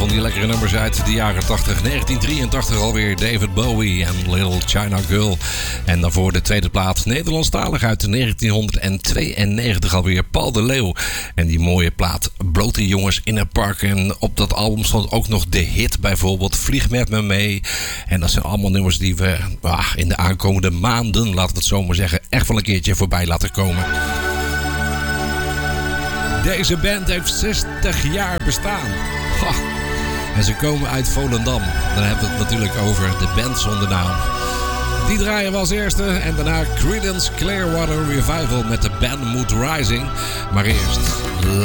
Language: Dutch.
van die lekkere nummers uit de jaren 80. 1983 alweer David Bowie en Little China Girl. En daarvoor de tweede plaat Nederlandstalig uit 1992 alweer Paul de Leeuw. En die mooie plaat Blote Jongens in het Park. En op dat album stond ook nog de hit bijvoorbeeld Vlieg met me mee. En dat zijn allemaal nummers die we in de aankomende maanden, laten we het zo maar zeggen, echt wel een keertje voorbij laten komen. Deze band heeft 60 jaar bestaan. Ha. En ze komen uit Volendam. Dan hebben we het natuurlijk over de band zonder naam. Die draaien we als eerste. En daarna Creedence Clearwater Revival met de Band Mood Rising. Maar eerst